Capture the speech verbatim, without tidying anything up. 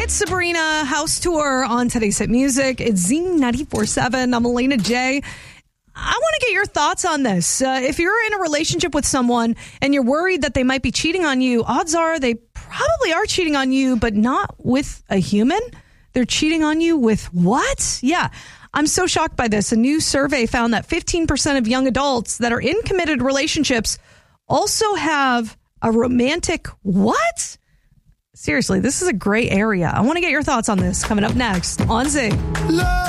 It's Sabrina House Tour on today's Hit Music. It's Z ninety-four point seven. I'm Elena J. I want to get your thoughts on this. Uh, if you're in a relationship with someone and you're worried that they might be cheating on you, odds are they probably are cheating on you, but not with a human. They're cheating on you with what? Yeah. I'm so shocked by this. A new survey found that fifteen percent of young adults that are in committed relationships also have a romantic what? Seriously, this is a gray area. I want to get your thoughts on this coming up next on Z. Love.